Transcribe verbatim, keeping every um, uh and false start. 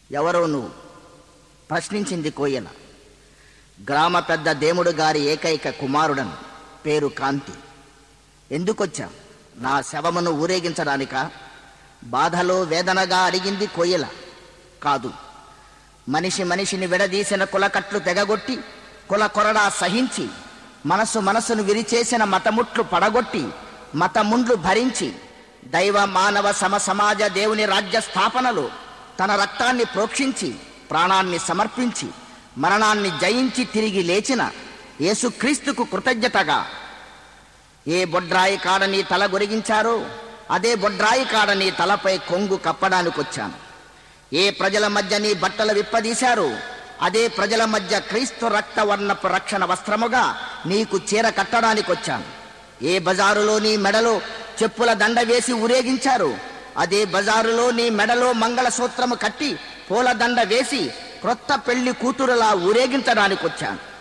ఎవరో నువ్వు ప్రశ్నించింది కోయల. గ్రామ పెద్ద దేముడు గారి ఏకైక కుమారుడను, పేరు కాంతి. ఎందుకొచ్చా? నా శవమును ఊరేగించడానికా? బాధలో వేదనగా అడిగింది కోయల. కాదు, మనిషి మనిషిని విడదీసిన కులకట్లు తెగగొట్టి, కుల కొరడా సహించి, మనసు మనసును విరిచేసిన మతముట్లు పడగొట్టి, మతముండ్లు భరించి, దైవ మానవ సమ సమాజ దేవుని రాజ్య స్థాపనలో తన రక్తాన్ని ప్రోక్షించి, ప్రాణాన్ని సమర్పించి, మరణాన్ని జయించి తిరిగి లేచిన యేసుక్రీస్తుకు కృతజ్ఞతగా ఏ బొడ్రాయి కాడని తల గొరిగించారో అదే బొడ్రాయి కాడని తలపై కొంగు కప్పడానికొచ్చాను. ఏ ప్రజల మధ్య నీ బట్టలు విప్పదీశారో అదే ప్రజల మధ్య క్రీస్తు రక్త వర్ణపు రక్షణ వస్త్రముగా నీకు చీర కట్టడానికొచ్చాను. ఏ బజారులో నీ మెడలో చెప్పుల దండ వేసి ఊరేగించారో అదే బజారులో నీ మెడలో మంగళసూత్రము కట్టి పూల దండ వేసి క్రొత్త పెళ్లి కూతురులా ఊరేగించడానికొచ్చాను.